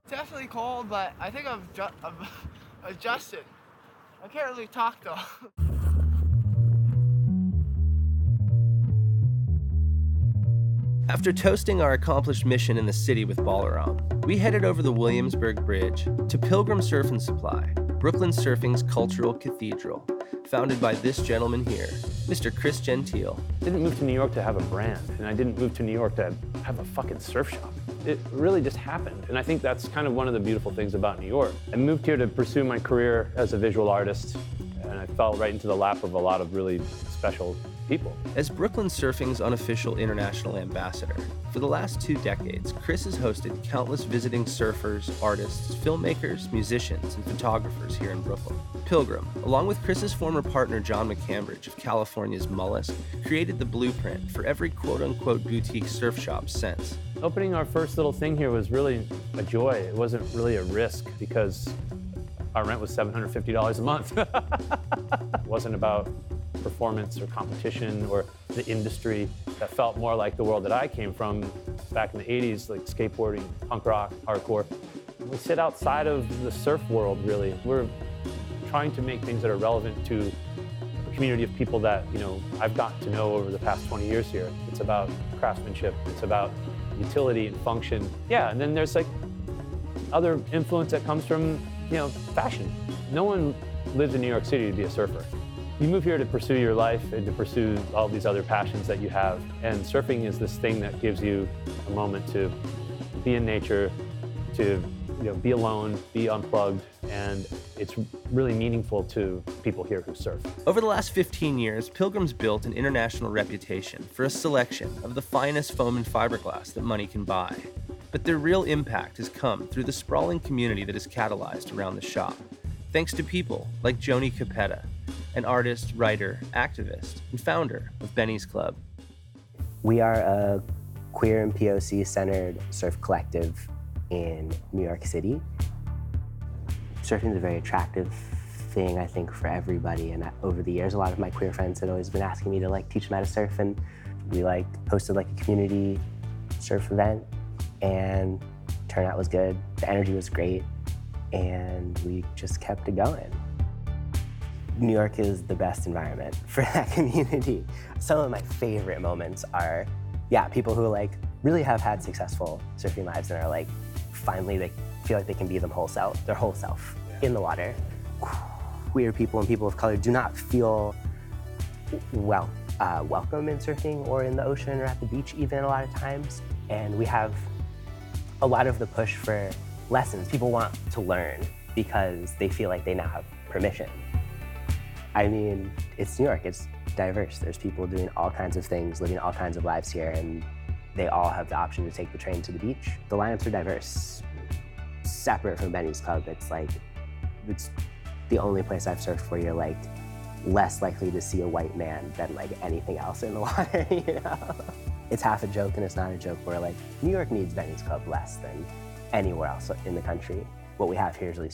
Definitely cold, but I think I'm adjusted. I can't really talk though. After toasting our accomplished mission in the city with Balaram, we headed over the Williamsburg Bridge to Pilgrim Surf and Supply, Brooklyn surfing's cultural cathedral, founded by this gentleman here, Mr. Chris Gentile. I didn't move to New York to have a brand, and I didn't move to New York to have a fucking surf shop. It really just happened, and I think that's kind of one of the beautiful things about New York. I moved here to pursue my career as a visual artist, and I fell right into the lap of a lot of really special people. As Brooklyn Surfing's unofficial international ambassador, for the last 2 decades, Chris has hosted countless visiting surfers, artists, filmmakers, musicians, and photographers here in Brooklyn. Pilgrim, along with Chris's former partner John McCambridge of California's Mollusk, created the blueprint for every quote-unquote boutique surf shop since. Opening our first little thing here was really a joy. It wasn't really a risk because our rent was $750 a month. It wasn't about performance or competition or the industry. That felt more like the world that I came from back in the 80s, like skateboarding, punk rock, hardcore. We sit outside of the surf world, really. We're trying to make things that are relevant to a community of people that, I've gotten to know over the past 20 years here. It's about craftsmanship, it's about utility and function. Yeah, and then there's like other influence that comes from, fashion. No one lives in New York City to be a surfer. You move here to pursue your life and to pursue all these other passions that you have. And surfing is this thing that gives you a moment to be in nature, to be alone, be unplugged, and it's really meaningful to people here who surf. Over the last 15 years, Pilgrim's built an international reputation for a selection of the finest foam and fiberglass that money can buy. But their real impact has come through the sprawling community that is catalyzed around the shop, thanks to people like Joni Capetta, an artist, writer, activist, and founder of Benny's Club. We are a queer and POC-centered surf collective in New York City. Surfing is a very attractive thing, I think, for everybody. And over the years, a lot of my queer friends had always been asking me to teach them how to surf. And we hosted a community surf event, and turnout was good. The energy was great, and we just kept it going. New York is the best environment for that community. Some of my favorite moments are, people who really have had successful surfing lives and are finally they feel like they can be their whole self in the water. Queer people and people of color do not feel welcome in surfing or in the ocean or at the beach even a lot of times. And we have a lot of the push for lessons. People want to learn because they feel like they now have permission. I mean, it's New York, it's diverse. There's people doing all kinds of things, living all kinds of lives here, and they all have the option to take the train to the beach. The lineups are diverse. Separate from Benny's Club, it's the only place I've surfed where you're less likely to see a white man than anything else in the water, It's half a joke and it's not a joke where New York needs Benny's Club less than anywhere else in the country. What we have here is really